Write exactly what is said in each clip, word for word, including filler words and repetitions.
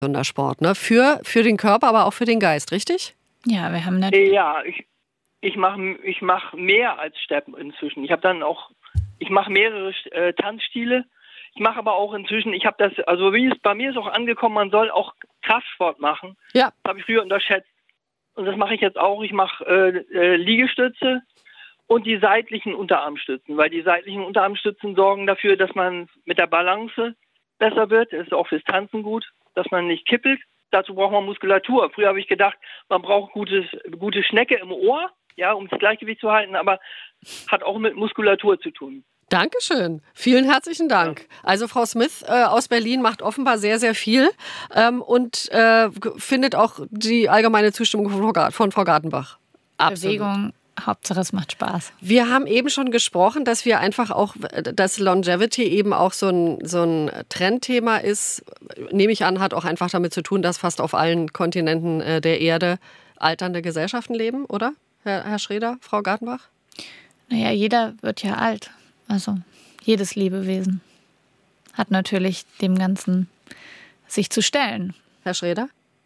gesunder Sport, ne? Für, für den Körper, aber auch für den Geist, richtig? Ja, wir haben natürlich... Ja, ich, ich mache ich mach mehr als Steppen inzwischen. Ich habe dann auch, ich mache mehrere äh, Tanzstile. Ich mache aber auch inzwischen, ich habe das, also wie es bei mir ist auch angekommen, man soll auch Kraftsport machen. Ja. Das habe ich früher unterschätzt. Und das mache ich jetzt auch. Ich mache äh, äh, Liegestütze und die seitlichen Unterarmstützen, weil die seitlichen Unterarmstützen sorgen dafür, dass man mit der Balance besser wird. Das ist auch fürs Tanzen gut, dass man nicht kippelt. Dazu braucht man Muskulatur. Früher habe ich gedacht, man braucht gutes, gute Schnecke im Ohr, ja, um das Gleichgewicht zu halten, aber hat auch mit Muskulatur zu tun. Dankeschön. Vielen herzlichen Dank. Also Frau Smith äh, aus Berlin macht offenbar sehr, sehr viel ähm, und äh, findet auch die allgemeine Zustimmung von Frau, von Frau Gartenbach. Absolut. Bewegung, Hauptsache es macht Spaß. Wir haben eben schon gesprochen, dass wir einfach auch, dass Longevity eben auch so ein, so ein Trendthema ist. Nehme ich an, hat auch einfach damit zu tun, dass fast auf allen Kontinenten äh, der Erde alternde Gesellschaften leben, oder? Herr, Herr Schroeder, Frau Gartenbach? Naja, jeder wird ja alt. Also jedes Lebewesen hat natürlich dem Ganzen sich zu stellen. Herr Schroeder?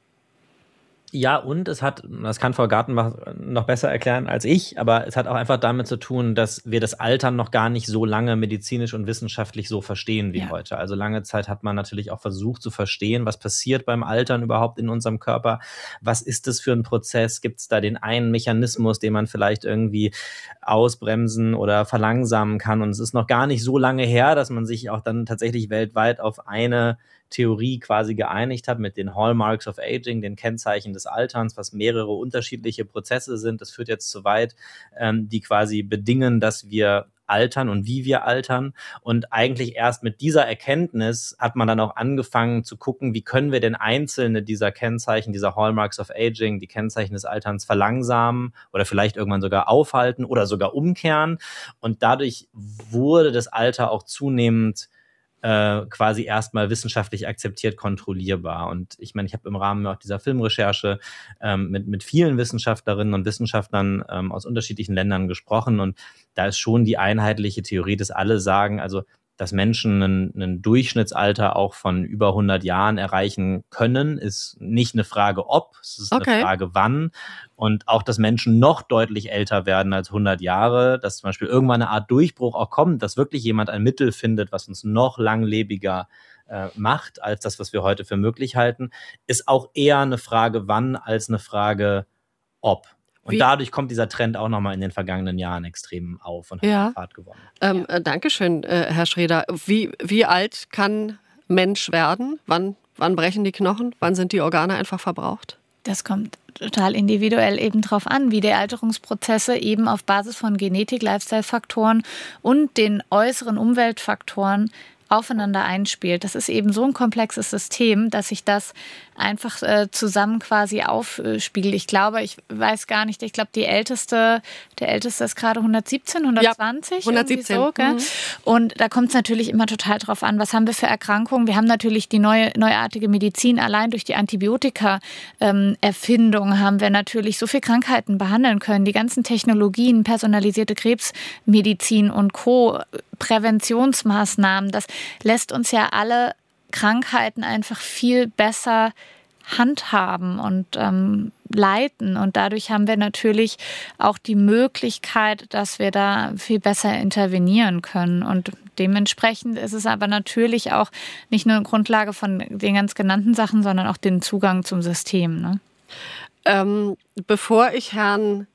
Ja, und es hat, das kann Frau Gartenbach noch besser erklären als ich, aber es hat auch einfach damit zu tun, dass wir das Altern noch gar nicht so lange medizinisch und wissenschaftlich so verstehen wie ja. heute. Also lange Zeit hat man natürlich auch versucht zu verstehen, was passiert beim Altern überhaupt in unserem Körper. Was ist das für ein Prozess? Gibt es da den einen Mechanismus, den man vielleicht irgendwie ausbremsen oder verlangsamen kann? Und es ist noch gar nicht so lange her, dass man sich auch dann tatsächlich weltweit auf eine Theorie quasi geeinigt hat mit den Hallmarks of Aging, den Kennzeichen des Alterns, was mehrere unterschiedliche Prozesse sind. Das führt jetzt zu weit, ähm, die quasi bedingen, dass wir altern und wie wir altern. Und eigentlich erst mit dieser Erkenntnis hat man dann auch angefangen zu gucken, wie können wir denn einzelne dieser Kennzeichen, dieser Hallmarks of Aging, die Kennzeichen des Alterns verlangsamen oder vielleicht irgendwann sogar aufhalten oder sogar umkehren. Und dadurch wurde das Alter auch zunehmend quasi erstmal wissenschaftlich akzeptiert kontrollierbar. Und ich meine, ich habe im Rahmen auch dieser Filmrecherche ähm, mit, mit vielen Wissenschaftlerinnen und Wissenschaftlern ähm, aus unterschiedlichen Ländern gesprochen. Und da ist schon die einheitliche Theorie, dass alle sagen, also dass Menschen ein, ein Durchschnittsalter auch von über hundert Jahren erreichen können, ist nicht eine Frage ob, es ist okay. eine Frage wann. Und auch, dass Menschen noch deutlich älter werden als hundert Jahre, dass zum Beispiel irgendwann eine Art Durchbruch auch kommt, dass wirklich jemand ein Mittel findet, was uns noch langlebiger äh, macht, als das, was wir heute für möglich halten, ist auch eher eine Frage wann als eine Frage ob. Und Wie? dadurch kommt dieser Trend auch nochmal in den vergangenen Jahren extrem auf und hat ja. Fahrt gewonnen. Ähm, äh, Dankeschön, äh, Herr Schroeder. Wie, wie alt kann Mensch werden? Wann, wann brechen die Knochen? Wann sind die Organe einfach verbraucht? Das kommt total individuell eben drauf an, wie die Alterungsprozesse eben auf Basis von Genetik, Lifestyle-Faktoren und den äußeren Umweltfaktoren aufeinander einspielt. Das ist eben so ein komplexes System, dass sich das einfach äh, zusammen quasi aufspiegelt. Ich glaube, ich weiß gar nicht, ich glaube, die älteste, der älteste ist gerade hundertsiebzehn, hundertzwanzig. Ja, hundertsiebzehn. So, gell? Mhm. Und da kommt es natürlich immer total drauf an, was haben wir für Erkrankungen. Wir haben natürlich die neue, neuartige Medizin. Allein durch die Antibiotika-Erfindung ähm, haben wir natürlich so viele Krankheiten behandeln können. Die ganzen Technologien, personalisierte Krebsmedizin und Co., Präventionsmaßnahmen, das lässt uns ja alle Krankheiten einfach viel besser handhaben und ähm, leiten. Und dadurch haben wir natürlich auch die Möglichkeit, dass wir da viel besser intervenieren können. Und dementsprechend ist es aber natürlich auch nicht nur eine Grundlage von den ganz genannten Sachen, sondern auch den Zugang zum System. Ne? Ähm, bevor ich Herrn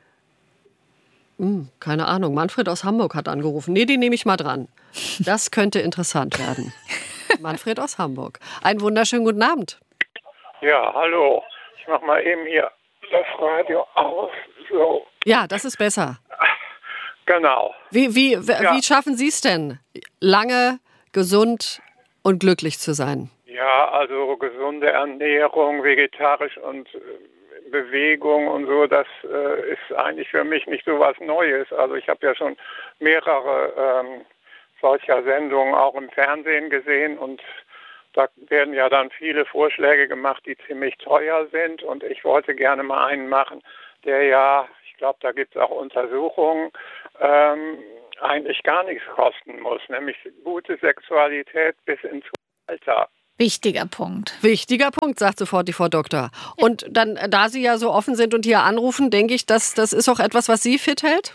Hm, keine Ahnung, Manfred aus Hamburg hat angerufen. Nee, die nehme ich mal dran. Das könnte interessant werden. Manfred aus Hamburg. Einen wunderschönen guten Abend. Ja, hallo. Ich mach mal eben hier das Radio aus. So. Ja, das ist besser. Genau. Wie, wie, wie, ja. wie schaffen Sie es denn, lange, gesund und glücklich zu sein? Ja, also gesunde Ernährung, vegetarisch und Bewegung und so, das äh, ist eigentlich für mich nicht so was Neues. Also ich habe ja schon mehrere ähm, solcher Sendungen auch im Fernsehen gesehen und da werden ja dann viele Vorschläge gemacht, die ziemlich teuer sind und ich wollte gerne mal einen machen, der ja, ich glaube, da gibt es auch Untersuchungen, ähm, eigentlich gar nichts kosten muss, nämlich gute Sexualität bis ins Alter. Wichtiger Punkt. Wichtiger Punkt, sagt sofort die Frau Doktor. Ja. Und dann, da Sie ja so offen sind und hier anrufen, denke ich, dass das ist auch etwas, was Sie fit hält?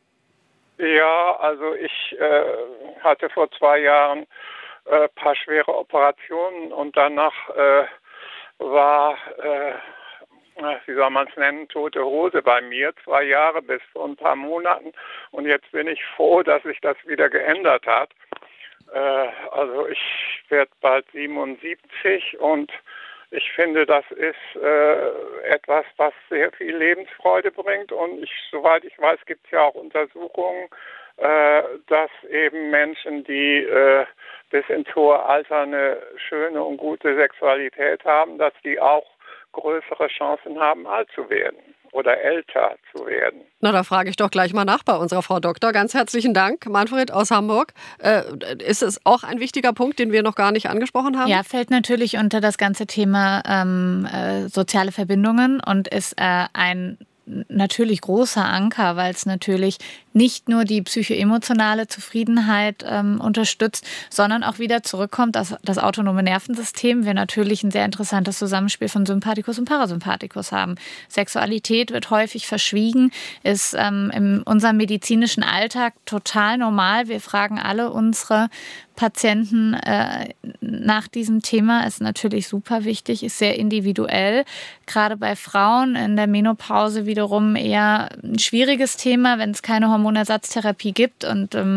Ja, also ich äh, hatte vor zwei Jahren ein äh, paar schwere Operationen und danach äh, war, äh, wie soll man es nennen, tote Hose bei mir, zwei Jahre bis vor ein paar Monaten. Und jetzt bin ich froh, dass sich das wieder geändert hat. Also ich werde bald siebenundsiebzig und ich finde, das ist äh, etwas, was sehr viel Lebensfreude bringt. Und ich, soweit ich weiß, gibt es ja auch Untersuchungen, äh, dass eben Menschen, die äh, bis ins hohe Alter eine schöne und gute Sexualität haben, dass die auch größere Chancen haben, alt zu werden oder älter zu werden. Na, da frage ich doch gleich mal nach bei unserer Frau Doktor. Ganz herzlichen Dank, Manfred aus Hamburg. Äh, ist es auch ein wichtiger Punkt, den wir noch gar nicht angesprochen haben? Ja, fällt natürlich unter das ganze Thema ähm, äh, soziale Verbindungen und ist äh, ein natürlich großer Anker, weil es natürlich nicht nur die psychoemotionale Zufriedenheit ähm, unterstützt, sondern auch wieder zurückkommt, dass das autonome Nervensystem wir natürlich ein sehr interessantes Zusammenspiel von Sympathikus und Parasympathikus haben. Sexualität wird häufig verschwiegen, ist ähm, in unserem medizinischen Alltag total normal. Wir fragen alle unsere Patienten äh, nach diesem Thema, ist natürlich super wichtig, ist sehr individuell. Gerade bei Frauen in der Menopause wiederum eher ein schwieriges Thema, wenn es keine Hormonersatztherapie gibt und ähm,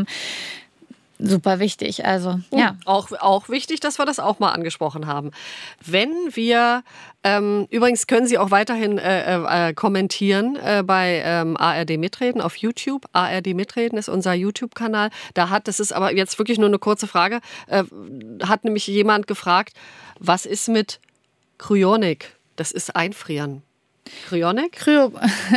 super wichtig. Also ja. Auch, auch wichtig, dass wir das auch mal angesprochen haben. Wenn wir, ähm, übrigens können Sie auch weiterhin äh, äh, kommentieren äh, bei ähm, A R D Mitreden auf YouTube. A R D Mitreden ist unser YouTube-Kanal. Da hat, das ist aber jetzt wirklich nur eine kurze Frage, äh, hat nämlich jemand gefragt, was ist mit Kryonik? Das ist Einfrieren. Kryonik? Kryo.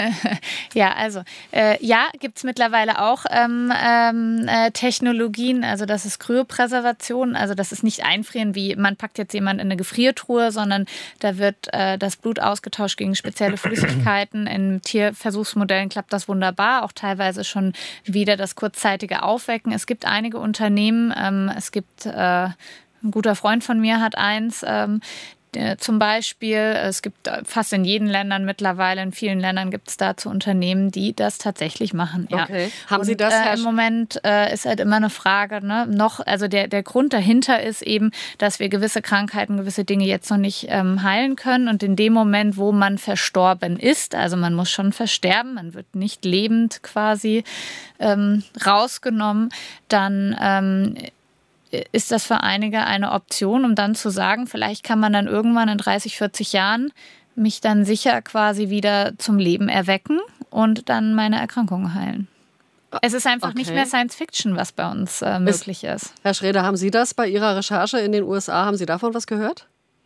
Ja, also äh, ja, gibt es mittlerweile auch ähm, ähm, äh, Technologien, also das ist Kryopräservation, also das ist nicht Einfrieren, wie man packt jetzt jemand in eine Gefriertruhe, sondern da wird äh, das Blut ausgetauscht gegen spezielle Flüssigkeiten. In Tierversuchsmodellen klappt das wunderbar, auch teilweise schon wieder das kurzzeitige Aufwecken. Es gibt einige Unternehmen, ähm, es gibt, äh, ein guter Freund von mir hat eins, ähm, zum Beispiel, es gibt fast in jeden Ländern mittlerweile, in vielen Ländern gibt es dazu Unternehmen, die das tatsächlich machen. Ja. Okay. Haben Und, Sie das, äh, Herr im Moment äh, ist halt immer eine Frage, ne? Noch, also der, der Grund dahinter ist eben, dass wir gewisse Krankheiten, gewisse Dinge jetzt noch nicht ähm, heilen können. Und in dem Moment, wo man verstorben ist, also man muss schon versterben, man wird nicht lebend quasi ähm, rausgenommen, dann ähm, ist das für einige eine Option, um dann zu sagen, vielleicht kann man dann irgendwann in dreißig, vierzig Jahren mich dann sicher quasi wieder zum Leben erwecken und dann meine Erkrankungen heilen. Es ist einfach okay. Nicht mehr Science Fiction, was bei uns äh, möglich ist, ist. Herr Schreder, haben Sie das bei Ihrer Recherche in den U S A, haben Sie davon was gehört?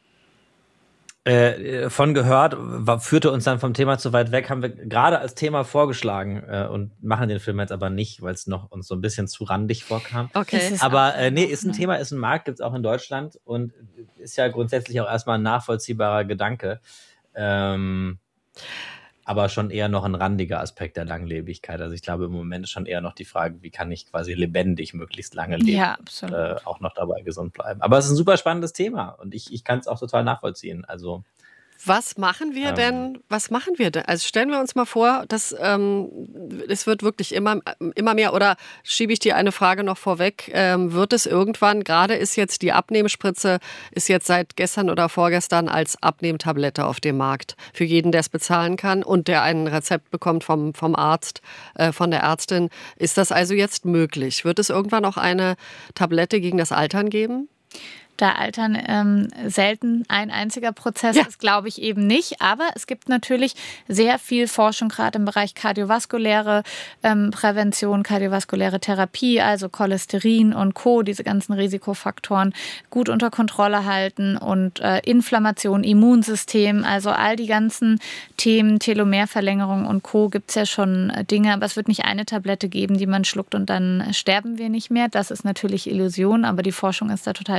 Äh, von gehört, war, führte uns dann vom Thema zu weit weg, haben wir gerade als Thema vorgeschlagen äh, und machen den Film jetzt aber nicht, weil es noch uns so ein bisschen zu randig vorkam. Okay. Aber äh, nee, ist ein Thema, ist ein Markt, gibt es auch in Deutschland und ist ja grundsätzlich auch erstmal ein nachvollziehbarer Gedanke. Ähm, aber schon eher noch ein randiger Aspekt der Langlebigkeit. Also ich glaube, im Moment ist schon eher noch die Frage, wie kann ich quasi lebendig möglichst lange leben ja, absolut. und äh, auch noch dabei gesund bleiben. Aber es ist ein super spannendes Thema und ich, ich kann es auch total nachvollziehen. Also Was machen wir ähm, denn? Was machen wir denn? Also stellen wir uns mal vor, dass ähm, es wird wirklich immer, immer mehr, oder schiebe ich dir eine Frage noch vorweg, ähm, wird es irgendwann, gerade ist jetzt die Abnehmspritze, ist jetzt seit gestern oder vorgestern als Abnehmtablette auf dem Markt. Für jeden, der es bezahlen kann und der ein Rezept bekommt vom, vom Arzt, äh, von der Ärztin. Ist das also jetzt möglich? Wird es irgendwann auch eine Tablette gegen das Altern geben? Da Altern ähm, selten ein einziger Prozess ja. ist, glaube ich eben nicht. Aber es gibt natürlich sehr viel Forschung, gerade im Bereich kardiovaskuläre ähm, Prävention, kardiovaskuläre Therapie, also Cholesterin und Co., diese ganzen Risikofaktoren gut unter Kontrolle halten und äh, Inflammation, Immunsystem, also all die ganzen Themen, Telomerverlängerung und Co. gibt es ja schon äh, Dinge, aber es wird nicht eine Tablette geben, die man schluckt und dann sterben wir nicht mehr. Das ist natürlich Illusion, aber die Forschung ist da total spannend.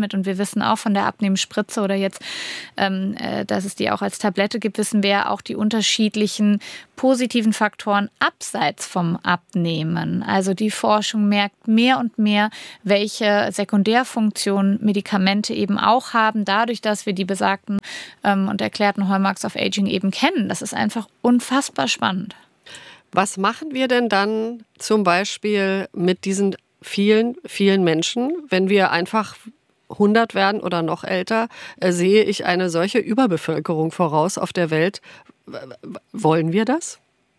mit. Und wir wissen auch von der Abnehmspritze oder jetzt, ähm, äh, dass es die auch als Tablette gibt, wissen wir auch die unterschiedlichen positiven Faktoren abseits vom Abnehmen. Also die Forschung merkt mehr und mehr, welche Sekundärfunktionen Medikamente eben auch haben, dadurch, dass wir die besagten ähm, und erklärten Hallmarks of Aging eben kennen. Das ist einfach unfassbar spannend. Was machen wir denn dann zum Beispiel mit diesen vielen, vielen Menschen, wenn wir einfach hundert werden oder noch älter, äh, sehe ich eine solche Überbevölkerung voraus auf der Welt. W- w- wollen wir das?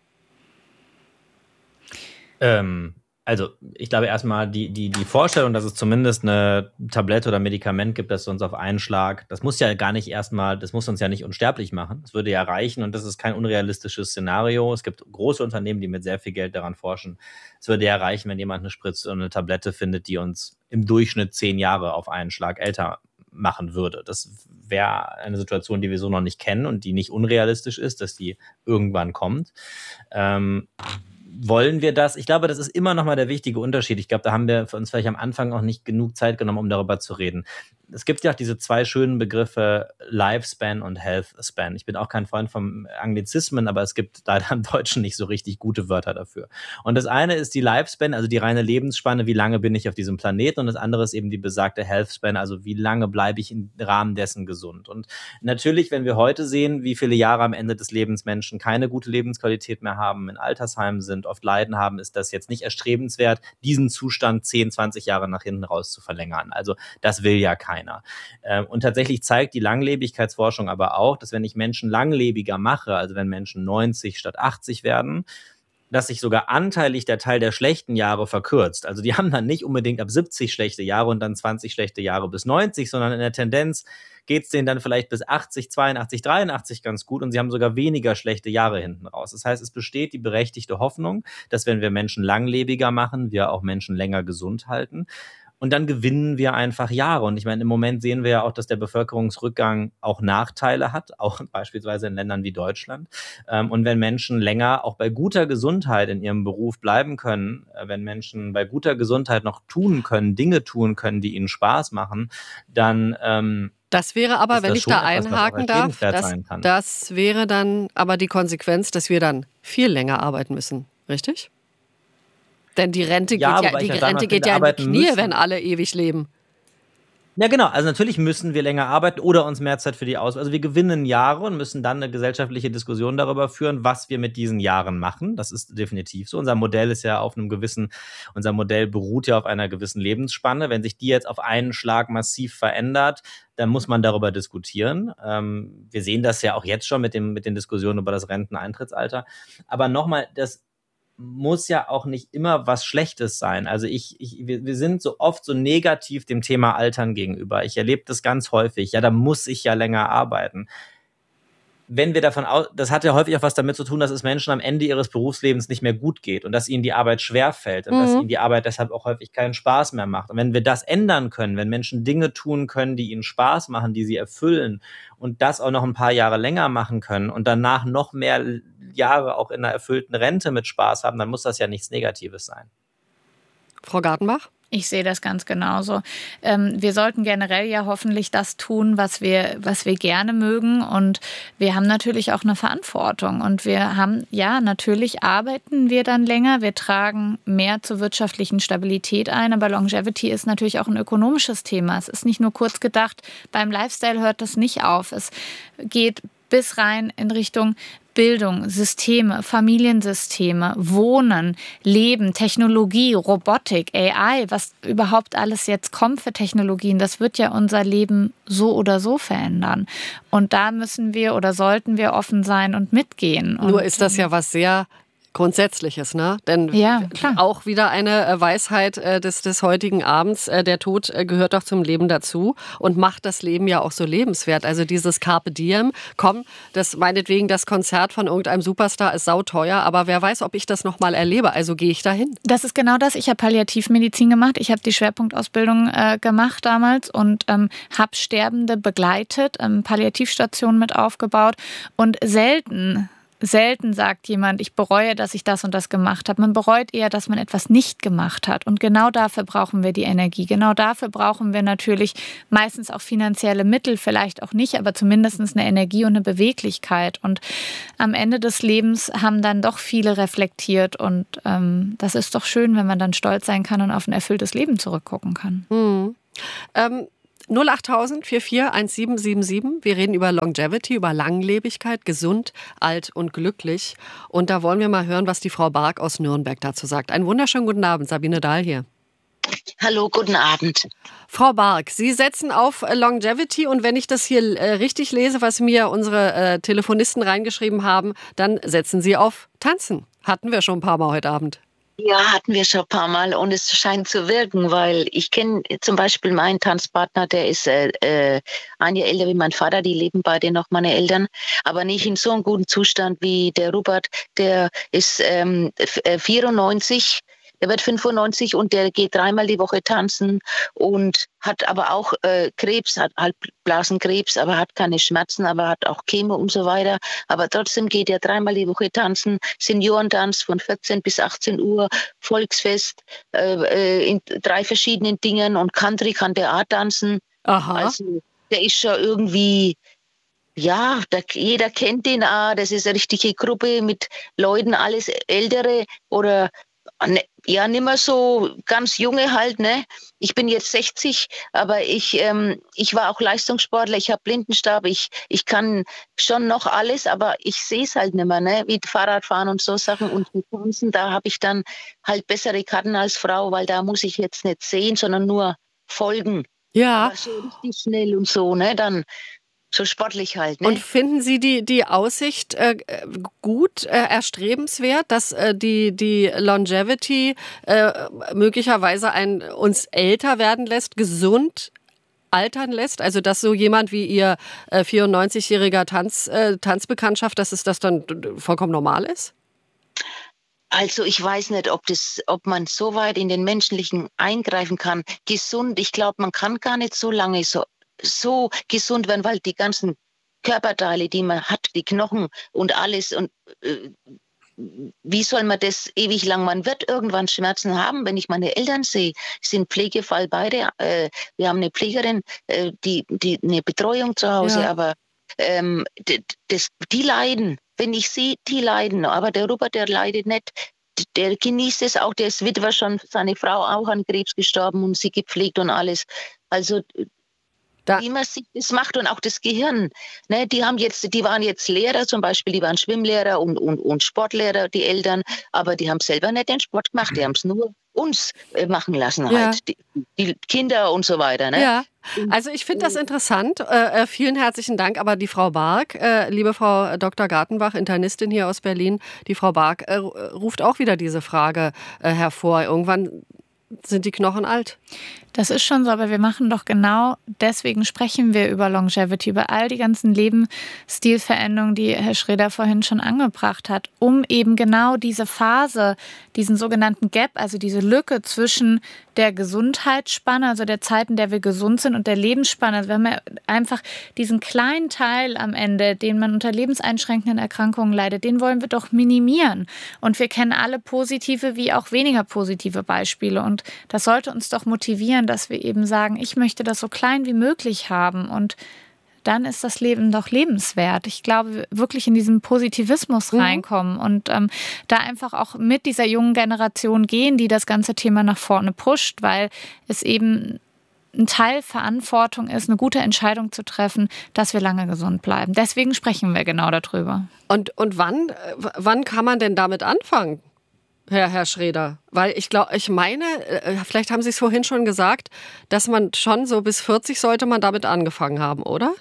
Ähm, also ich glaube erstmal die, die, die Vorstellung, dass es zumindest eine Tablette oder Medikament gibt, das uns auf einen Schlag, das muss ja gar nicht erstmal, das muss uns ja nicht unsterblich machen. Das würde ja reichen und das ist kein unrealistisches Szenario. Es gibt große Unternehmen, die mit sehr viel Geld daran forschen. Es würde ja reichen, wenn jemand eine Spritze und eine Tablette findet, die uns im Durchschnitt zehn Jahre auf einen Schlag älter machen würde. Das wäre eine Situation, die wir so noch nicht kennen und die nicht unrealistisch ist, dass die irgendwann kommt. Ähm, Wollen wir das? Ich glaube, das ist immer noch mal der wichtige Unterschied. Ich glaube, da haben wir für uns vielleicht am Anfang auch nicht genug Zeit genommen, um darüber zu reden. Es gibt ja auch diese zwei schönen Begriffe Lifespan und Healthspan. Ich bin auch kein Freund von Anglizismen, aber es gibt leider im Deutschen nicht so richtig gute Wörter dafür. Und das eine ist die Lifespan, also die reine Lebensspanne, wie lange bin ich auf diesem Planeten, und das andere ist eben die besagte Healthspan, also wie lange bleibe ich im Rahmen dessen gesund. Und natürlich, wenn wir heute sehen, wie viele Jahre am Ende des Lebens Menschen keine gute Lebensqualität mehr haben, in Altersheimen sind, oft Leiden haben, ist das jetzt nicht erstrebenswert, diesen Zustand zehn, zwanzig Jahre nach hinten raus zu verlängern. Also das will ja keiner. Und tatsächlich zeigt die Langlebigkeitsforschung aber auch, dass wenn ich Menschen langlebiger mache, also wenn Menschen neunzig statt achtzig werden, dass sich sogar anteilig der Teil der schlechten Jahre verkürzt. Also die haben dann nicht unbedingt ab siebzig schlechte Jahre und dann zwanzig schlechte Jahre bis neunzig, sondern in der Tendenz geht es denen dann vielleicht bis achtzig, zweiundachtzig, dreiundachtzig ganz gut und sie haben sogar weniger schlechte Jahre hinten raus. Das heißt, es besteht die berechtigte Hoffnung, dass wenn wir Menschen langlebiger machen, wir auch Menschen länger gesund halten. Und dann gewinnen wir einfach Jahre. Und ich meine, im Moment sehen wir ja auch, dass der Bevölkerungsrückgang auch Nachteile hat, auch beispielsweise in Ländern wie Deutschland. Und wenn Menschen länger auch bei guter Gesundheit in ihrem Beruf bleiben können, wenn Menschen bei guter Gesundheit noch tun können, Dinge tun können, die ihnen Spaß machen, dann ähm, das wäre aber, wenn ich da einhaken darf, das, das wäre dann aber die Konsequenz, dass wir dann viel länger arbeiten müssen, richtig? Denn die Rente geht ja, ja, die Rente geht ja in die Knie, müssen. Wenn alle ewig leben. Ja, genau. Also natürlich müssen wir länger arbeiten oder uns mehr Zeit für die Aus. Also wir gewinnen Jahre und müssen dann eine gesellschaftliche Diskussion darüber führen, was wir mit diesen Jahren machen. Das ist definitiv so. Unser Modell ist ja auf einem gewissen, unser Modell beruht ja auf einer gewissen Lebensspanne. Wenn sich die jetzt auf einen Schlag massiv verändert, dann muss man darüber diskutieren. Ähm, wir sehen das ja auch jetzt schon mit dem, mit den Diskussionen über das Renteneintrittsalter. Aber nochmal, das muss ja auch nicht immer was Schlechtes sein. Also ich, ich wir, wir sind so oft so negativ dem Thema Altern gegenüber. Ich erlebe das ganz häufig. Ja, da muss ich ja länger arbeiten. Wenn wir davon aus, das hat ja häufig auch was damit zu tun, dass es Menschen am Ende ihres Berufslebens nicht mehr gut geht und dass ihnen die Arbeit schwerfällt und mhm. dass ihnen die Arbeit deshalb auch häufig keinen Spaß mehr macht. Und wenn wir das ändern können, wenn Menschen Dinge tun können, die ihnen Spaß machen, die sie erfüllen und das auch noch ein paar Jahre länger machen können und danach noch mehr Jahre auch in einer erfüllten Rente mit Spaß haben, dann muss das ja nichts Negatives sein. Frau Gartenbach? Ich sehe das ganz genauso. Ähm, wir sollten generell ja hoffentlich das tun, was wir, was wir gerne mögen. Und wir haben natürlich auch eine Verantwortung. Und wir haben, ja, natürlich arbeiten wir dann länger. Wir tragen mehr zur wirtschaftlichen Stabilität ein. Aber Longevity ist natürlich auch ein ökonomisches Thema. Es ist nicht nur kurz gedacht. Beim Lifestyle hört das nicht auf. Es geht bis rein in Richtung Bildung, Systeme, Familiensysteme, Wohnen, Leben, Technologie, Robotik, A I, was überhaupt alles jetzt kommt für Technologien, das wird ja unser Leben so oder so verändern. Und da müssen wir oder sollten wir offen sein und mitgehen. Nur ist das ja was sehr Grundsätzliches, ne? Denn ja, auch wieder eine Weisheit äh, des, des heutigen Abends, äh, der Tod äh, gehört doch zum Leben dazu und macht das Leben ja auch so lebenswert. Also dieses Carpe Diem, komm, das meinetwegen das Konzert von irgendeinem Superstar ist sauteuer, aber wer weiß, ob ich das nochmal erlebe, also gehe ich dahin. Das ist genau das. Ich habe Palliativmedizin gemacht, ich habe die Schwerpunktausbildung äh, gemacht damals und ähm, habe Sterbende begleitet, ähm, Palliativstationen mit aufgebaut und selten selten sagt jemand, ich bereue, dass ich das und das gemacht habe. Man bereut eher, dass man etwas nicht gemacht hat. Und genau dafür brauchen wir die Energie. Genau dafür brauchen wir natürlich meistens auch finanzielle Mittel, vielleicht auch nicht, aber zumindest eine Energie und eine Beweglichkeit. Und am Ende des Lebens haben dann doch viele reflektiert. Und ähm, das ist doch schön, wenn man dann stolz sein kann und auf ein erfülltes Leben zurückgucken kann. Hm. Ähm null achttausend vier vier eins sieben sieben sieben. Wir reden über Longevity, über Langlebigkeit, gesund, alt und glücklich. Und da wollen wir mal hören, was die Frau Bark aus Nürnberg dazu sagt. Einen wunderschönen guten Abend, Sabine Dahl hier. Hallo, guten Abend. Frau Bark, Sie setzen auf Longevity und wenn ich das hier äh, richtig lese, was mir unsere äh, Telefonisten reingeschrieben haben, dann setzen Sie auf Tanzen. Hatten wir schon ein paar Mal heute Abend. Ja, hatten wir schon ein paar Mal und es scheint zu wirken, weil ich kenne zum Beispiel meinen Tanzpartner, der ist äh, äh, ein Jahr älter wie mein Vater, die leben beide noch, meine Eltern, aber nicht in so einem guten Zustand wie der Rupert, der ist ähm, vierundneunzig, der wird fünfundneunzig und der geht dreimal die Woche tanzen und hat aber auch äh, Krebs, hat halt Blasenkrebs, aber hat keine Schmerzen, aber hat auch Chemo und so weiter. Aber trotzdem geht er dreimal die Woche tanzen, Seniorentanz von vierzehn bis achtzehn Uhr, Volksfest äh, in drei verschiedenen Dingen und Country kann der auch tanzen. Aha. Also der ist schon irgendwie... Ja, da, jeder kennt den auch. Das ist eine richtige Gruppe mit Leuten, alles Ältere oder ja, nicht mehr so ganz junge halt, ne? Ich bin jetzt sechzig, aber ich, ähm, ich war auch Leistungssportler, ich habe Blindenstab, ich, ich kann schon noch alles, aber ich sehe es halt nicht mehr, ne? Wie Fahrradfahren und so Sachen und mit Tanzen, da habe ich dann halt bessere Karten als Frau, weil da muss ich jetzt nicht sehen, sondern nur folgen. Ja. Aber so richtig schnell und so, ne? Dann so sportlich halt. Ne? Und finden Sie die, die Aussicht äh, gut, äh, erstrebenswert, dass äh, die, die Longevity äh, möglicherweise ein, uns älter werden lässt, gesund altern lässt? Also dass so jemand wie Ihr äh, vierundneunzigjähriger Tanz, äh, Tanzbekanntschaft, dass es das dann vollkommen normal ist? Also ich weiß nicht, ob das, ob man so weit in den Menschlichen eingreifen kann. Gesund, ich glaube, man kann gar nicht so lange so so gesund werden, weil die ganzen Körperteile, die man hat, die Knochen und alles und äh, wie soll man das ewig lang? Man wird irgendwann Schmerzen haben, wenn ich meine Eltern sehe. Sie sind Pflegefall beide. Äh, wir haben eine Pflegerin, äh, die, die eine Betreuung zu Hause, ja. aber ähm, das, die leiden. Wenn ich sehe, die leiden. Aber der Rupert, der leidet nicht. Der genießt es auch. Der ist Witwer schon, seine Frau auch an Krebs gestorben und sie gepflegt und alles. Also Da. wie man sich das macht und auch das Gehirn. Ne, die haben jetzt, die waren jetzt Lehrer zum Beispiel, die waren Schwimmlehrer und, und, und Sportlehrer, die Eltern, aber die haben selber nicht den Sport gemacht, die haben es nur uns äh, machen lassen ja. halt, die, die Kinder und so weiter. Ne? Ja, also ich finde das interessant. Äh, vielen herzlichen Dank, aber die Frau Bark, äh, liebe Frau Doktor Gartenbach, Internistin hier aus Berlin, die Frau Bark äh, ruft auch wieder diese Frage äh, hervor. Irgendwann sind die Knochen alt. Das ist schon so, aber wir machen doch genau deswegen sprechen wir über Longevity, über all die ganzen Lebensstilveränderungen, die Herr Schreder vorhin schon angebracht hat, um eben genau diese Phase, diesen sogenannten Gap, also diese Lücke zwischen der Gesundheitsspanne, also der Zeit, in der wir gesund sind, und der Lebensspanne. Also wir haben ja einfach diesen kleinen Teil am Ende, den man unter lebenseinschränkenden Erkrankungen leidet, den wollen wir doch minimieren. Und wir kennen alle positive wie auch weniger positive Beispiele. Und das sollte uns doch motivieren, dass wir eben sagen, ich möchte das so klein wie möglich haben und dann ist das Leben doch lebenswert. Ich glaube, wirklich in diesen Positivismus mhm. reinkommen und ähm, da einfach auch mit dieser jungen Generation gehen, die das ganze Thema nach vorne pusht, weil es eben ein Teil Verantwortung ist, eine gute Entscheidung zu treffen, dass wir lange gesund bleiben. Deswegen sprechen wir genau darüber. Und, und wann, wann kann man denn damit anfangen? Herr, Herr Schreder, weil ich glaube, ich meine, vielleicht haben Sie es vorhin schon gesagt, dass man schon so bis vierzig sollte man damit angefangen haben, oder?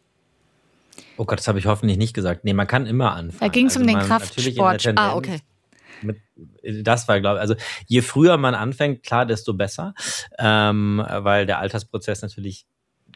Oh Gott, das habe ich hoffentlich nicht gesagt. Nee, man kann immer anfangen. Da ging es also um den Kraftsport. Ah, okay. Mit, das war, glaube ich, also je früher man anfängt, klar, desto besser, ähm, weil der Altersprozess natürlich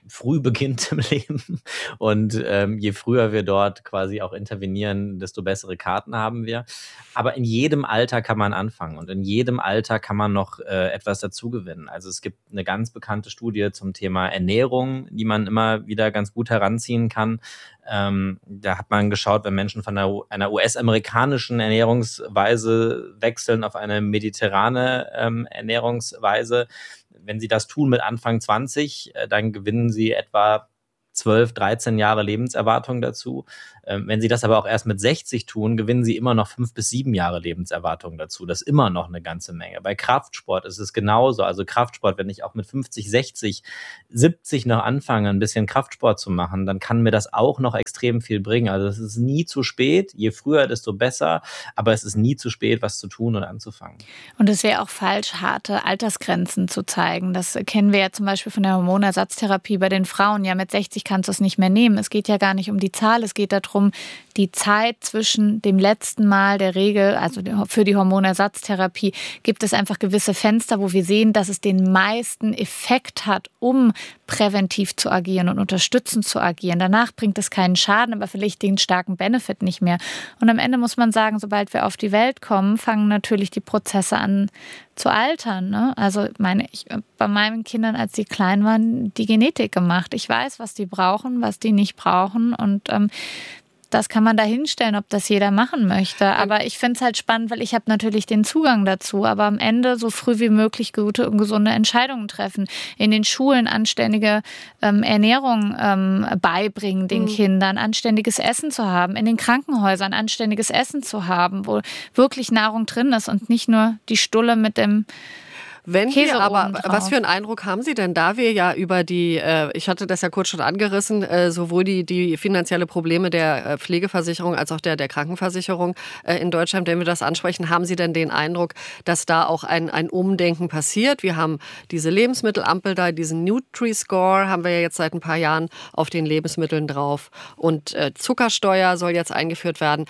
früh beginnt im Leben. Und ähm, je früher wir dort quasi auch intervenieren, desto bessere Karten haben wir. Aber in jedem Alter kann man anfangen und in jedem Alter kann man noch äh, etwas dazugewinnen. Also es gibt eine ganz bekannte Studie zum Thema Ernährung, die man immer wieder ganz gut heranziehen kann. Ähm, da hat man geschaut, wenn Menschen von einer, einer U S-amerikanischen Ernährungsweise wechseln auf eine mediterrane ähm, Ernährungsweise, wenn sie das tun mit Anfang zwanzig, äh, dann gewinnen sie etwa zwölf, dreizehn Jahre Lebenserwartung dazu. Ähm, wenn sie das aber auch erst mit sechzig tun, gewinnen sie immer noch fünf bis sieben Jahre Lebenserwartung dazu. Das ist immer noch eine ganze Menge. Bei Kraftsport ist es genauso. Also Kraftsport, wenn ich auch mit fünfzig, sechzig, siebzig noch anfange, ein bisschen Kraftsport zu machen, dann kann mir das auch noch extrem viel bringen. Also es ist nie zu spät. Je früher, desto besser. Aber es ist nie zu spät, was zu tun und anzufangen. Und es wäre auch falsch, harte Altersgrenzen zu zeigen. Das kennen wir ja zum Beispiel von der Hormonersatztherapie bei den Frauen. Ja, mit sechzig kannst du es nicht mehr nehmen. Es geht ja gar nicht um die Zahl. Es geht darum, die Zeit zwischen dem letzten Mal der Regel, also für die Hormonersatztherapie, gibt es einfach gewisse Fenster, wo wir sehen, dass es den meisten Effekt hat, um präventiv zu agieren und unterstützend zu agieren. Danach bringt es keinen Schaden, aber vielleicht den starken Benefit nicht mehr. Und am Ende muss man sagen, sobald wir auf die Welt kommen, fangen natürlich die Prozesse an zu altern. Ne? Also meine ich bei meinen Kindern, als sie klein waren, die Genetik gemacht. Ich weiß, was die brauchen, was die nicht brauchen und ähm, das kann man da hinstellen, ob das jeder machen möchte. Aber ich finde es halt spannend, weil ich habe natürlich den Zugang dazu. Aber am Ende so früh wie möglich gute und gesunde Entscheidungen treffen. In den Schulen anständige ähm, Ernährung ähm, beibringen den mhm. Kindern, anständiges Essen zu haben. In den Krankenhäusern anständiges Essen zu haben, wo wirklich Nahrung drin ist und nicht nur die Stulle mit dem Wenn Käse wir aber, obendrauf. was für einen Eindruck haben Sie denn, da wir ja über die, äh, ich hatte das ja kurz schon angerissen, äh, sowohl die, die finanzielle Probleme der äh, Pflegeversicherung als auch der, der Krankenversicherung äh, in Deutschland, wenn wir das ansprechen, haben Sie denn den Eindruck, dass da auch ein, ein Umdenken passiert? Wir haben diese Lebensmittelampel da, diesen Nutri-Score haben wir ja jetzt seit ein paar Jahren auf den Lebensmitteln drauf und äh, Zuckersteuer soll jetzt eingeführt werden.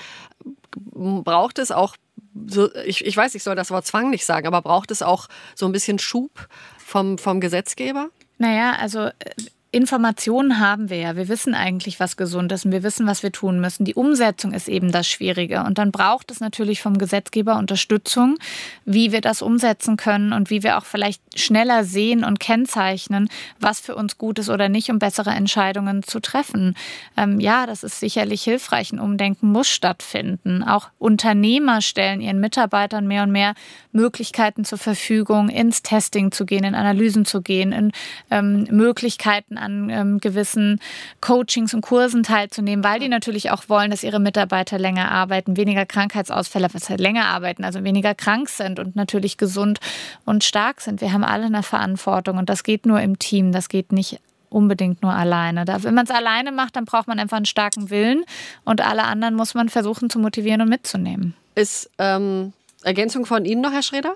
Braucht es auch So, ich, ich weiß, ich soll das Wort Zwang nicht sagen, aber braucht es auch so ein bisschen Schub vom, vom Gesetzgeber? Naja, also Informationen haben wir ja. Wir wissen eigentlich, was gesund ist und wir wissen, was wir tun müssen. Die Umsetzung ist eben das Schwierige. Und dann braucht es natürlich vom Gesetzgeber Unterstützung, wie wir das umsetzen können und wie wir auch vielleicht schneller sehen und kennzeichnen, was für uns gut ist oder nicht, um bessere Entscheidungen zu treffen. Ähm, ja, das ist sicherlich hilfreich. Ein Umdenken muss stattfinden. Auch Unternehmer stellen ihren Mitarbeitern mehr und mehr Möglichkeiten zur Verfügung, ins Testing zu gehen, in Analysen zu gehen, in ähm, Möglichkeiten an ähm, gewissen Coachings und Kursen teilzunehmen, weil die natürlich auch wollen, dass ihre Mitarbeiter länger arbeiten, weniger Krankheitsausfälle, was halt länger arbeiten, also weniger krank sind und natürlich gesund und stark sind. Wir haben alle eine Verantwortung und das geht nur im Team, das geht nicht unbedingt nur alleine. Da, wenn man es alleine macht, dann braucht man einfach einen starken Willen und alle anderen muss man versuchen zu motivieren und mitzunehmen. Ist ähm, Ergänzung von Ihnen noch, Herr Schreder?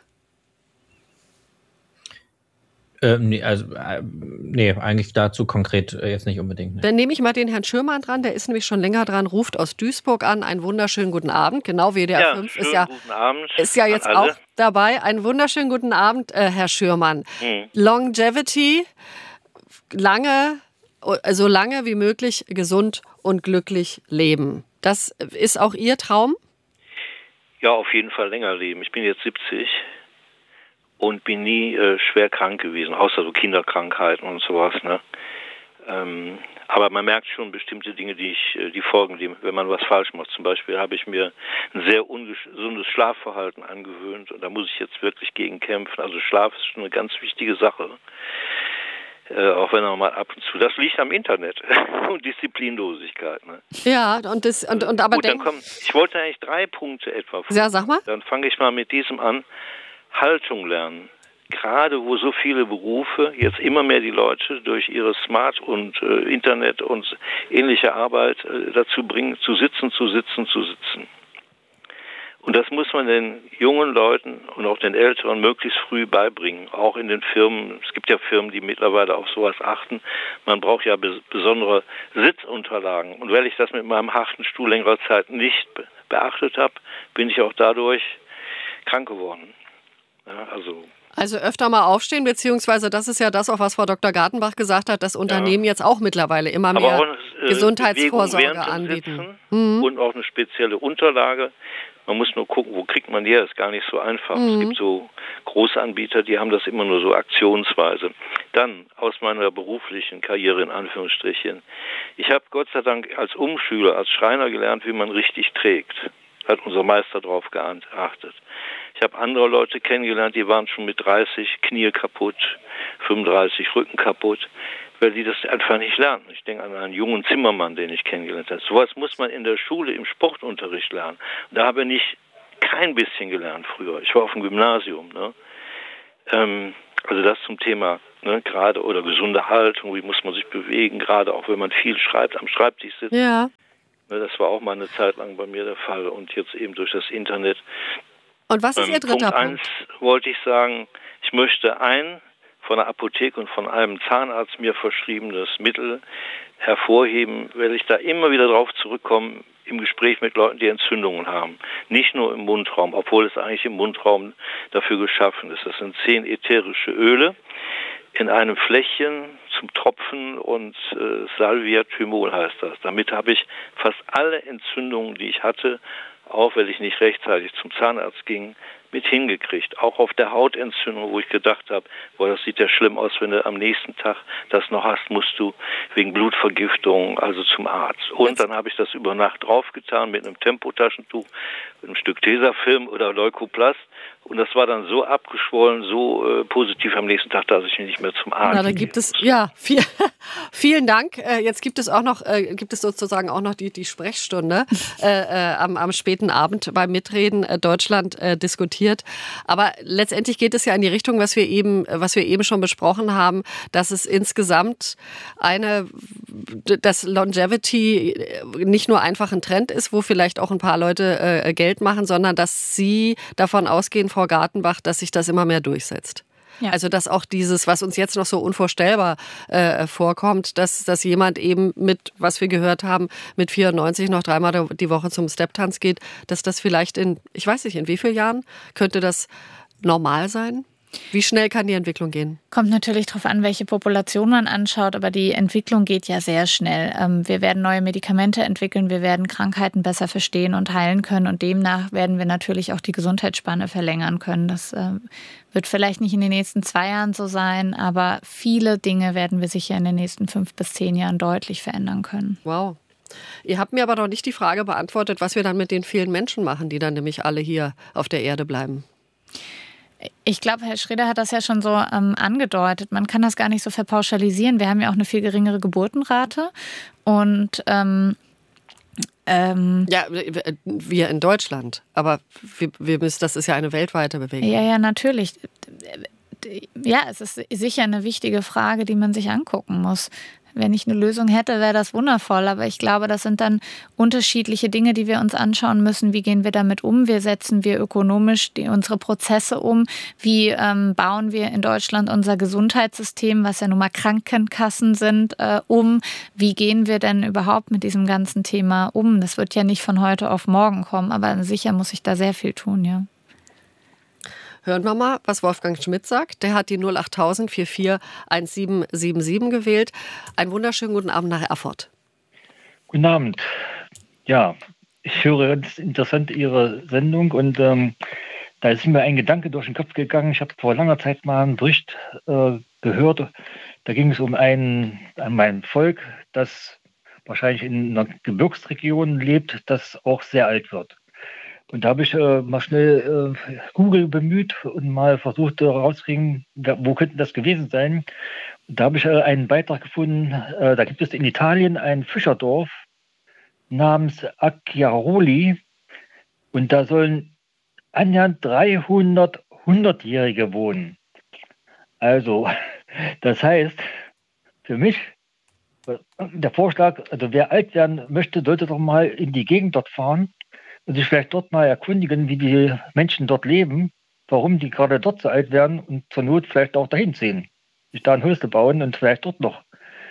Ähm, nee, also, äh, nee, eigentlich dazu konkret äh, jetzt nicht unbedingt. Ne. Dann nehme ich mal den Herrn Schürmann dran, der ist nämlich schon länger dran, ruft aus Duisburg an. Einen wunderschönen guten Abend. Genau, W D R ja, fünf ist ja, guten Abend ist ja jetzt auch dabei. Einen wunderschönen guten Abend, äh, Herr Schürmann. Hm. Longevity, lange, so lange wie möglich gesund und glücklich leben. Das ist auch Ihr Traum? Ja, auf jeden Fall länger leben. Ich bin jetzt siebzig. Und bin nie äh, schwer krank gewesen, außer so Kinderkrankheiten und sowas. Ne? Ähm, aber man merkt schon bestimmte Dinge, die ich, äh, die folgen, die, wenn man was falsch macht. Zum Beispiel habe ich mir ein sehr ungesundes Schlafverhalten angewöhnt und da muss ich jetzt wirklich gegen kämpfen. Also Schlaf ist schon eine ganz wichtige Sache, äh, auch wenn er mal ab und zu. Das liegt am Internet und Disziplinlosigkeit. Ne? Ja, und das und, und aber Gut, dann kommen, ich wollte eigentlich drei Punkte etwa. Ja, sag mal. Dann fange ich mal mit diesem an. Haltung lernen. Gerade wo so viele Berufe jetzt immer mehr die Leute durch ihre Smart- und äh, Internet- und ähnliche Arbeit äh, dazu bringen, zu sitzen, zu sitzen, zu sitzen. Und das muss man den jungen Leuten und auch den Älteren möglichst früh beibringen. Auch in den Firmen. Es gibt ja Firmen, die mittlerweile auf sowas achten. Man braucht ja bes- besondere Sitzunterlagen. Und weil ich das mit meinem harten Stuhl längere Zeit nicht be- beachtet habe, bin ich auch dadurch krank geworden. Ja, also Also öfter mal aufstehen, beziehungsweise das ist ja das, auch was Frau Doktor Gartenbach gesagt hat, dass Unternehmen ja. jetzt auch mittlerweile immer mehr auch eine, äh, Gesundheitsvorsorge anbieten. Mhm. Und auch eine spezielle Unterlage. Man muss nur gucken, wo kriegt man die her, ist gar nicht so einfach. Mhm. Es gibt so Großanbieter, die haben das immer nur so aktionsweise. Dann aus meiner beruflichen Karriere in Anführungsstrichen. Ich habe Gott sei Dank als Umschüler, als Schreiner gelernt, wie man richtig trägt. Hat unser Meister drauf geachtet. Ich habe andere Leute kennengelernt, die waren schon mit dreißig Knie kaputt, fünfunddreißig Rücken kaputt, weil die das einfach nicht lernen. Ich denke an einen jungen Zimmermann, den ich kennengelernt habe. Sowas muss man in der Schule, im Sportunterricht lernen. Und da habe ich kein bisschen gelernt früher. Ich war auf dem Gymnasium. Ne? Ähm, also das zum Thema, ne, gerade oder gesunde Haltung, wie muss man sich bewegen, gerade auch wenn man viel schreibt, am Schreibtisch sitzt. Ja. Das war auch mal eine Zeit lang bei mir der Fall und jetzt eben durch das Internet. Und was ist Ihr dritter Punkt? Punkt eins wollte ich sagen, ich möchte ein von der Apotheke und von einem Zahnarzt mir verschriebenes Mittel hervorheben, weil ich da immer wieder drauf zurückkomme im Gespräch mit Leuten, die Entzündungen haben. Nicht nur im Mundraum, obwohl es eigentlich im Mundraum dafür geschaffen ist. Das sind zehn ätherische Öle in einem Fläschchen zum Tropfen und äh, Salvia-Thymol heißt das. Damit habe ich fast alle Entzündungen, die ich hatte, auch weil ich nicht rechtzeitig zum Zahnarzt ging, mit hingekriegt. Auch auf der Hautentzündung, wo ich gedacht habe, boah, das sieht ja schlimm aus, wenn du am nächsten Tag das noch hast, musst du wegen Blutvergiftung also zum Arzt. Und dann habe ich das über Nacht draufgetan mit einem Tempotaschentuch, mit einem Stück Tesafilm oder Leukoplast. Und das war dann so abgeschwollen, so äh, positiv am nächsten Tag, dass ich nicht mehr zum Arzt Na, da gibt es, ja, viel, vielen Dank. Äh, jetzt gibt es auch noch, äh, gibt es sozusagen auch noch die, die Sprechstunde äh, äh, am, am späten Abend beim Mitreden äh, Deutschland äh, diskutiert. Aber letztendlich geht es ja in die Richtung, was wir eben, was wir eben schon besprochen haben, dass es insgesamt eine, dass Longevity nicht nur einfach ein Trend ist, wo vielleicht auch ein paar Leute äh, Geld machen, sondern dass Sie davon ausgehen, Frau Gartenbach, dass sich das immer mehr durchsetzt. Ja. Also dass auch dieses, was uns jetzt noch so unvorstellbar äh, vorkommt, dass, dass jemand eben mit, was wir gehört haben, mit vierundneunzig noch dreimal die Woche zum Steptanz geht, dass das vielleicht in, ich weiß nicht, in wie vielen Jahren könnte das normal sein? Wie schnell kann die Entwicklung gehen? Kommt natürlich darauf an, welche Population man anschaut, aber die Entwicklung geht ja sehr schnell. Wir werden neue Medikamente entwickeln, wir werden Krankheiten besser verstehen und heilen können und demnach werden wir natürlich auch die Gesundheitsspanne verlängern können. Das wird vielleicht nicht in den nächsten zwei Jahren so sein, aber viele Dinge werden wir sicher in den nächsten fünf bis zehn Jahren deutlich verändern können. Wow. Ihr habt mir aber noch nicht die Frage beantwortet, was wir dann mit den vielen Menschen machen, die dann nämlich alle hier auf der Erde bleiben. Ich glaube, Herr Schreder hat das ja schon so ähm, angedeutet. Man kann das gar nicht so verpauschalisieren. Wir haben ja auch eine viel geringere Geburtenrate. Und ähm, ähm, ja, wir in Deutschland. Aber wir, wir müssen, das ist ja eine weltweite Bewegung. Ja, ja, natürlich. Ja, es ist sicher eine wichtige Frage, die man sich angucken muss. Wenn ich eine Lösung hätte, wäre das wundervoll. Aber ich glaube, das sind dann unterschiedliche Dinge, die wir uns anschauen müssen. Wie gehen wir damit um? Wie setzen wir ökonomisch die, unsere Prozesse um? Wie ähm, bauen wir in Deutschland unser Gesundheitssystem, was ja nun mal Krankenkassen sind, äh, um? Wie gehen wir denn überhaupt mit diesem ganzen Thema um? Das wird ja nicht von heute auf morgen kommen, aber sicher muss ich da sehr viel tun, ja. Hören wir mal, was Wolfgang Schmidt sagt. Der hat die null achttausend vierundvierzig siebzehn siebenundsiebzig gewählt. Einen wunderschönen guten Abend nach Erfurt. Guten Abend. Ja, ich höre ganz interessant Ihre Sendung und ähm, da ist mir ein Gedanke durch den Kopf gegangen. Ich habe vor langer Zeit mal einen Bericht äh, gehört. Da ging es um ein, um ein Volk, das wahrscheinlich in einer Gebirgsregion lebt, das auch sehr alt wird. Und da habe ich äh, mal schnell äh, Google bemüht und mal versucht herauszukriegen, wo könnte das gewesen sein. Und da habe ich äh, einen Beitrag gefunden, äh, da gibt es in Italien ein Fischerdorf namens Acchiaroli und da sollen annähernd dreihundert hundertjährige wohnen. Also, das heißt, für mich, der Vorschlag, also wer alt werden möchte, sollte doch mal in die Gegend dort fahren und sich vielleicht dort mal erkundigen, wie die Menschen dort leben, warum die gerade dort so alt werden und zur Not vielleicht auch dahin ziehen. Sich da ein Häusle bauen und vielleicht dort noch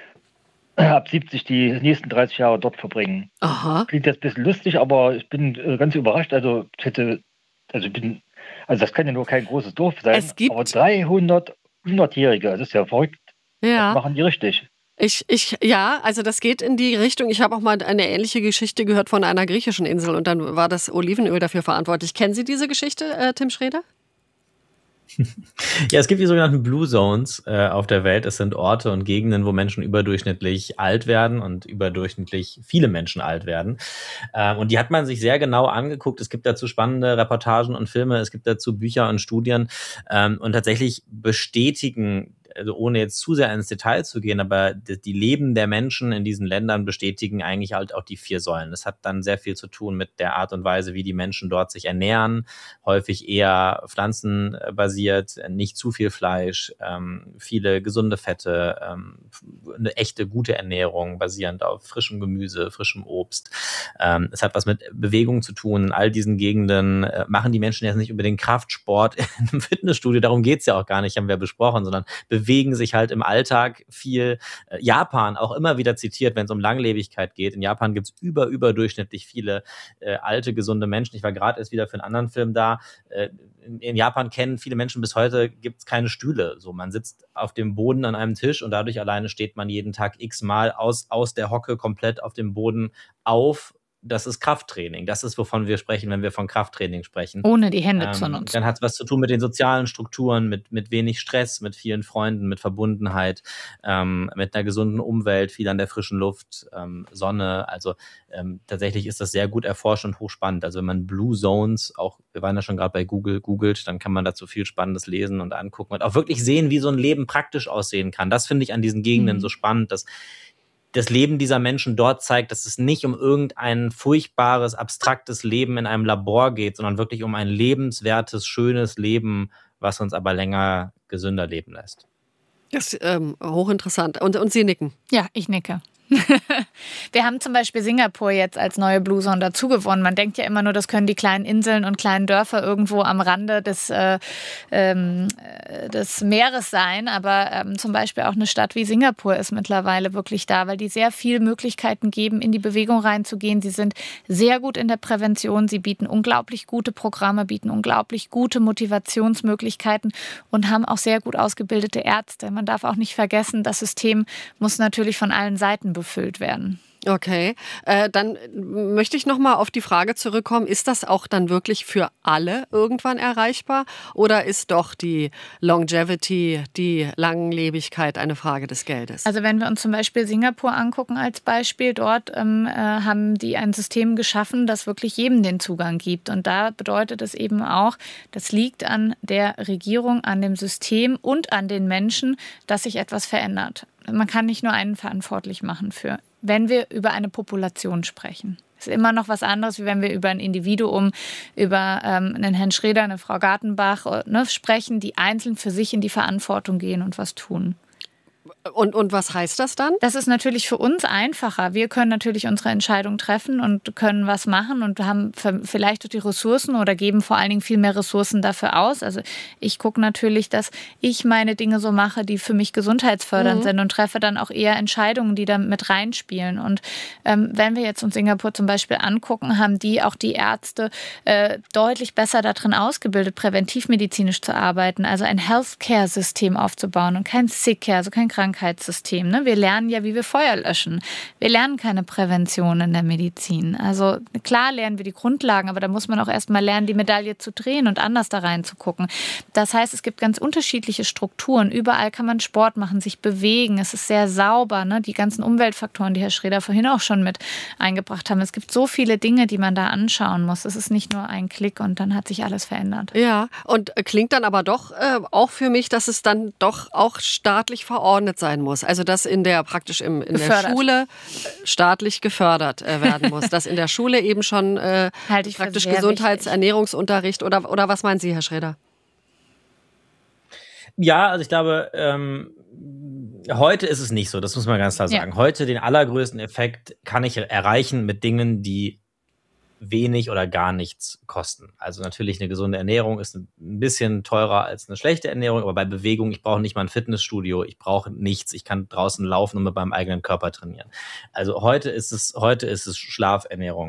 ab siebzig die nächsten dreißig Jahre dort verbringen. Aha. Klingt jetzt ein bisschen lustig, aber ich bin äh, ganz überrascht. Also ich hätte, also ich bin Also das kann ja nur kein großes Dorf sein. Es gibt aber dreihundert hundertjährige, das ist ja verrückt. Ja. Das machen die richtig. Ich, ich, ja, also das geht in die Richtung. Ich habe auch mal eine ähnliche Geschichte gehört von einer griechischen Insel und dann war das Olivenöl dafür verantwortlich. Kennen Sie diese Geschichte, äh, Tim Schreder? Ja, es gibt die sogenannten Blue Zones äh, auf der Welt. Es sind Orte und Gegenden, wo Menschen überdurchschnittlich alt werden und überdurchschnittlich viele Menschen alt werden. Ähm, und die hat man sich sehr genau angeguckt. Es gibt dazu spannende Reportagen und Filme, es gibt dazu Bücher und Studien. Ähm, und tatsächlich bestätigen, also ohne jetzt zu sehr ins Detail zu gehen, aber die, die Leben der Menschen in diesen Ländern bestätigen eigentlich halt auch die vier Säulen. Das hat dann sehr viel zu tun mit der Art und Weise, wie die Menschen dort sich ernähren, häufig eher pflanzenbasiert, nicht zu viel Fleisch, ähm, viele gesunde Fette, ähm, eine echte gute Ernährung basierend auf frischem Gemüse, frischem Obst. Ähm, es hat was mit Bewegung zu tun. In all diesen Gegenden äh, machen die Menschen jetzt nicht unbedingt Kraftsport in einem Fitnessstudio, darum geht's ja auch gar nicht, haben wir besprochen, sondern bewegen sich halt im Alltag viel. Japan auch immer wieder zitiert, wenn es um Langlebigkeit geht. In Japan gibt es über, überdurchschnittlich viele äh, alte, gesunde Menschen. Ich war gerade erst wieder für einen anderen Film da. Äh, in, in Japan kennen viele Menschen bis heute, gibt es keine Stühle. So, man sitzt auf dem Boden an einem Tisch und dadurch alleine steht man jeden Tag x-mal aus, aus der Hocke komplett auf dem Boden auf. Das ist Krafttraining. Das ist, wovon wir sprechen, wenn wir von Krafttraining sprechen. Ohne die Hände ähm, zu nutzen. Dann hat es was zu tun mit den sozialen Strukturen, mit, mit wenig Stress, mit vielen Freunden, mit Verbundenheit, ähm, mit einer gesunden Umwelt, viel an der frischen Luft, ähm, Sonne. Also ähm, tatsächlich ist das sehr gut erforscht und hochspannend. Also wenn man Blue Zones, auch wir waren ja schon gerade bei Google, googelt, dann kann man dazu viel Spannendes lesen und angucken und auch wirklich sehen, wie so ein Leben praktisch aussehen kann. Das finde ich an diesen Gegenden mhm. so spannend, dass das Leben dieser Menschen dort zeigt, dass es nicht um irgendein furchtbares, abstraktes Leben in einem Labor geht, sondern wirklich um ein lebenswertes, schönes Leben, was uns aber länger gesünder leben lässt. Das ist ähm, hochinteressant. Und, und Sie nicken? Ja, ich nicke. Wir haben zum Beispiel Singapur jetzt als neue Blue Zone dazugewonnen. Man denkt ja immer nur, das können die kleinen Inseln und kleinen Dörfer irgendwo am Rande des, äh, ähm, des Meeres sein. Aber ähm, zum Beispiel auch eine Stadt wie Singapur ist mittlerweile wirklich da, weil die sehr viele Möglichkeiten geben, in die Bewegung reinzugehen. Sie sind sehr gut in der Prävention. Sie bieten unglaublich gute Programme, bieten unglaublich gute Motivationsmöglichkeiten und haben auch sehr gut ausgebildete Ärzte. Man darf auch nicht vergessen, das System muss natürlich von allen Seiten befüllt werden. Okay, äh, dann möchte ich noch mal auf die Frage zurückkommen, ist das auch dann wirklich für alle irgendwann erreichbar oder ist doch die Longevity, die Langlebigkeit eine Frage des Geldes? Also wenn wir uns zum Beispiel Singapur angucken als Beispiel, dort ähm, äh, haben die ein System geschaffen, das wirklich jedem den Zugang gibt und da bedeutet es eben auch, das liegt an der Regierung, an dem System und an den Menschen, dass sich etwas verändert. Man kann nicht nur einen verantwortlich machen für, wenn wir über eine Population sprechen. Das ist immer noch was anderes, wie wenn wir über ein Individuum, über ähm, einen Herrn Schreder, eine Frau Gartenbach ne, sprechen, die einzeln für sich in die Verantwortung gehen und was tun. Und, und was heißt das dann? Das ist natürlich für uns einfacher. Wir können natürlich unsere Entscheidung treffen und können was machen und haben vielleicht auch die Ressourcen oder geben vor allen Dingen viel mehr Ressourcen dafür aus. Also ich gucke natürlich, dass ich meine Dinge so mache, die für mich gesundheitsfördernd mhm. sind und treffe dann auch eher Entscheidungen, die da mit reinspielen. Und ähm, wenn wir jetzt uns Singapur zum Beispiel angucken, haben die auch die Ärzte äh, deutlich besser darin ausgebildet, präventivmedizinisch zu arbeiten, also ein Healthcare-System aufzubauen und kein Sick-Care, also kein Krankheitssystem. Ne? Wir lernen ja, wie wir Feuer löschen. Wir lernen keine Prävention in der Medizin. Also klar lernen wir die Grundlagen, aber da muss man auch erst mal lernen, die Medaille zu drehen und anders da reinzugucken. Das heißt, es gibt ganz unterschiedliche Strukturen. Überall kann man Sport machen, sich bewegen. Es ist sehr sauber. Ne? Die ganzen Umweltfaktoren, die Herr Schreder vorhin auch schon mit eingebracht haben. Es gibt so viele Dinge, die man da anschauen muss. Es ist nicht nur ein Klick und dann hat sich alles verändert. Ja, und klingt dann aber doch äh, auch für mich, dass es dann doch auch staatlich verordnet sein muss. Also dass in der praktisch im, in der Schule staatlich gefördert äh, werden muss. Dass in der Schule eben schon äh, praktisch Gesundheits-, Ernährungsunterricht oder, oder was meinen Sie, Herr Schreder? Ja, also ich glaube, ähm, heute ist es nicht so, das muss man ganz klar sagen. Ja. Heute den allergrößten Effekt kann ich erreichen mit Dingen, die wenig oder gar nichts kosten. Also natürlich eine gesunde Ernährung ist ein bisschen teurer als eine schlechte Ernährung, aber bei Bewegung, ich brauche nicht mal ein Fitnessstudio, ich brauche nichts, ich kann draußen laufen und mit meinem eigenen Körper trainieren. Also heute ist es, heute ist es Schlaf, Ernährung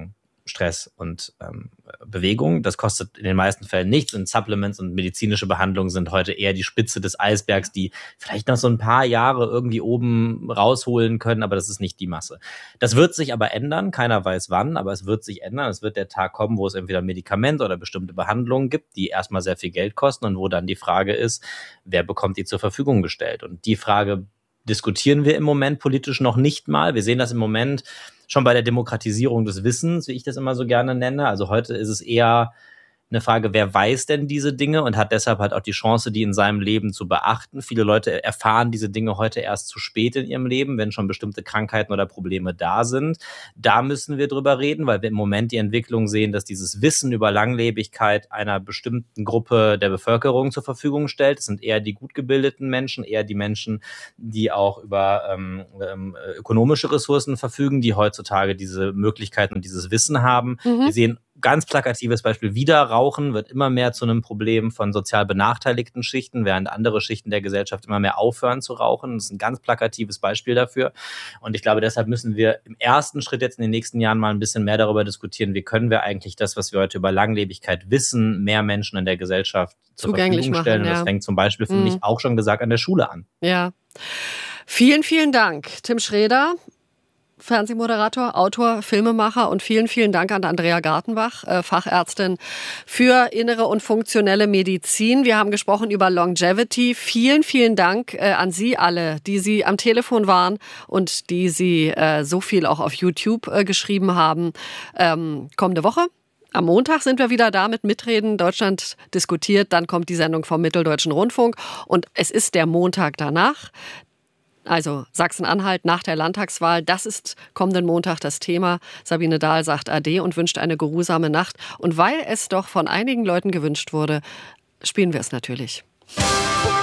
Stress und ähm, Bewegung. Das kostet in den meisten Fällen nichts und Supplements und medizinische Behandlungen sind heute eher die Spitze des Eisbergs, die vielleicht noch so ein paar Jahre irgendwie oben rausholen können, aber das ist nicht die Masse. Das wird sich aber ändern, keiner weiß wann, aber es wird sich ändern. Es wird der Tag kommen, wo es entweder Medikamente oder bestimmte Behandlungen gibt, die erstmal sehr viel Geld kosten und wo dann die Frage ist, wer bekommt die zur Verfügung gestellt? Und die Frage diskutieren wir im Moment politisch noch nicht mal. Wir sehen das im Moment schon bei der Demokratisierung des Wissens, wie ich das immer so gerne nenne. Also heute ist es eher eine Frage, wer weiß denn diese Dinge und hat deshalb halt auch die Chance, die in seinem Leben zu beachten. Viele Leute erfahren diese Dinge heute erst zu spät in ihrem Leben, wenn schon bestimmte Krankheiten oder Probleme da sind. Da müssen wir drüber reden, weil wir im Moment die Entwicklung sehen, dass dieses Wissen über Langlebigkeit einer bestimmten Gruppe der Bevölkerung zur Verfügung stellt. Es sind eher die gut gebildeten Menschen, eher die Menschen, die auch über ähm, ähm, ökonomische Ressourcen verfügen, die heutzutage diese Möglichkeiten und dieses Wissen haben. Mhm. Wir sehen ganz plakatives Beispiel, Wiederrauchen wird immer mehr zu einem Problem von sozial benachteiligten Schichten, während andere Schichten der Gesellschaft immer mehr aufhören zu rauchen. Das ist ein ganz plakatives Beispiel dafür. Und ich glaube, deshalb müssen wir im ersten Schritt jetzt in den nächsten Jahren mal ein bisschen mehr darüber diskutieren, wie können wir eigentlich das, was wir heute über Langlebigkeit wissen, mehr Menschen in der Gesellschaft zur Verfügung stellen. Machen, ja. Und das fängt zum Beispiel, für mhm. mich auch schon gesagt, an der Schule an. Ja. Vielen, vielen Dank, Tim Schroeder. Fernsehmoderator, Autor, Filmemacher und vielen, vielen Dank an Andrea Gartenbach, äh, Fachärztin für innere und funktionelle Medizin. Wir haben gesprochen über Longevity. Vielen, vielen Dank äh, an Sie alle, die Sie am Telefon waren und die Sie äh, so viel auch auf YouTube äh, geschrieben haben. Ähm, kommende Woche. Am Montag sind wir wieder da mit Mitreden. Deutschland diskutiert. Dann kommt die Sendung vom Mitteldeutschen Rundfunk. Und es ist der Montag danach. Also Sachsen-Anhalt nach der Landtagswahl, das ist kommenden Montag das Thema. Sabine Dahl sagt Ade und wünscht eine geruhsame Nacht. Und weil es doch von einigen Leuten gewünscht wurde, spielen wir es natürlich.